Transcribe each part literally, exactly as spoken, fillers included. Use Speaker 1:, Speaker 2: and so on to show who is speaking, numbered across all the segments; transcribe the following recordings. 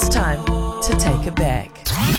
Speaker 1: It's time to take it back.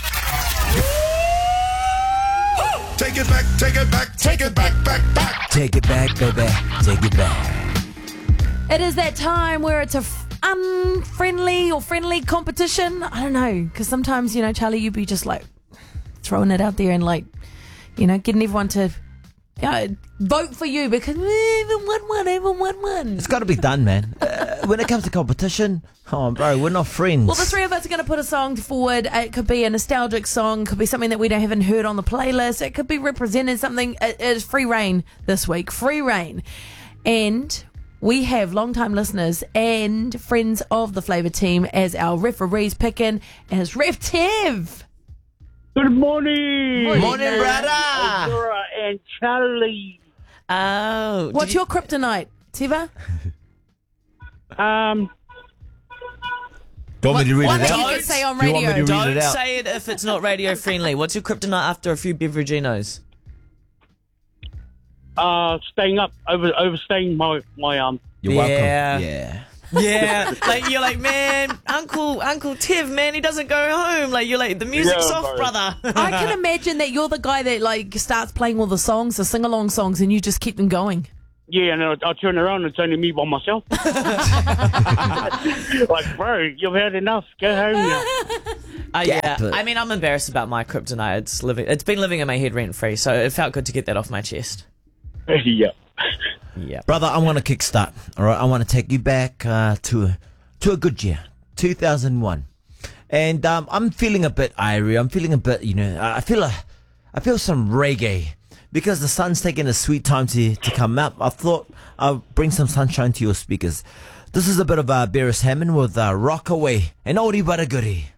Speaker 2: Take it back, take it back, take it back, back, back.
Speaker 3: Take it back, baby. Take it back.
Speaker 4: It is that time where it's a f- unfriendly or friendly competition. I don't know, because sometimes, you know, Charlie, you'd be just like throwing it out there and like, you know, getting everyone to uh, vote for you because we even won one, even won one.
Speaker 3: It's got to be done, man. Uh, when it comes to competition, oh, bro, we're not friends.
Speaker 4: Well, the three of us are going to put a song forward. It could be a nostalgic song, could be something that we don't haven't heard on the playlist. It could be representing something. It is free reign this week, free reign, and we have long-time listeners and friends of the Flavour team as our referees picking as Ref Tev.
Speaker 5: Good morning.
Speaker 4: Morning,
Speaker 3: Morning,
Speaker 4: man.
Speaker 3: brother.
Speaker 5: Dora and Charlie.
Speaker 1: Oh.
Speaker 4: What's
Speaker 1: did you-
Speaker 4: your kryptonite, Teva?
Speaker 5: Um,
Speaker 3: Do you want me to read
Speaker 4: One
Speaker 3: it
Speaker 4: that you
Speaker 3: out?
Speaker 4: can say on
Speaker 3: Do you want me
Speaker 4: radio.
Speaker 3: to read
Speaker 1: Don't
Speaker 3: it out?
Speaker 1: say it if it's not radio friendly. What's your kryptonite after a few beveraginos?
Speaker 5: uh, staying up, over overstaying my my um.
Speaker 3: You're
Speaker 1: Yeah.
Speaker 3: welcome. Yeah.
Speaker 1: Yeah, like you're like, man, Uncle Uncle Tev, man, he doesn't go home. Like you're like, the music's
Speaker 5: Yeah,
Speaker 1: off,
Speaker 5: bro.
Speaker 1: brother.
Speaker 4: I can imagine that you're the guy that like starts playing all the songs, the sing-along songs, and you just keep them going.
Speaker 5: Yeah, and I, I turn around and it's only me by myself. Like, bro, you've had enough. Go home now.
Speaker 1: Uh, yeah,
Speaker 3: Gap it.
Speaker 1: I mean, I'm embarrassed about my kryptonite. It's living. It's been living in my head rent free, so it felt good to get that off my chest.
Speaker 5: Yeah.
Speaker 1: Yeah.
Speaker 3: Brother, I want to kickstart. All right, I want to take you back uh, to a, to a good year, two thousand one, and um, I'm feeling a bit irie. I'm feeling a bit, you know, I feel a, I feel some reggae because the sun's taking a sweet time to to come up. I thought I'll bring some sunshine to your speakers. This is a bit of uh, Beres Hammond with uh, Rockaway and Oldie But a Goodie.